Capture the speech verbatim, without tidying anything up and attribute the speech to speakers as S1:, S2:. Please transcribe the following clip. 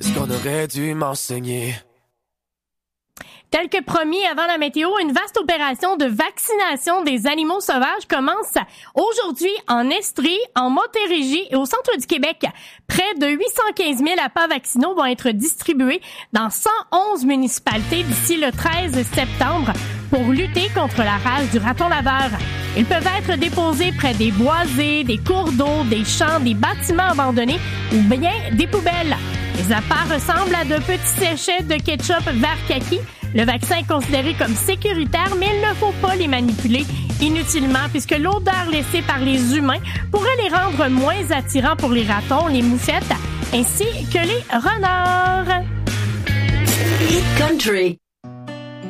S1: c'est ce qu'on aurait dû m'enseigner.
S2: Tel que promis avant la météo, une vaste opération de vaccination des animaux sauvages commence aujourd'hui en Estrie, en Montérégie et au centre du Québec. Près de huit cent quinze mille appâts vaccinaux vont être distribués dans cent onze municipalités d'ici le treize septembre pour lutter contre la rage du raton laveur. Ils peuvent être déposés près des boisés, des cours d'eau, des champs, des bâtiments abandonnés ou bien des poubelles. Les appâts ressemblent à de petits sachets de ketchup vert kaki. Le vaccin est considéré comme sécuritaire, mais il ne faut pas les manipuler inutilement puisque l'odeur laissée par les humains pourrait les rendre moins attirants pour les ratons, les moufettes ainsi que les renards.
S3: Hit Country.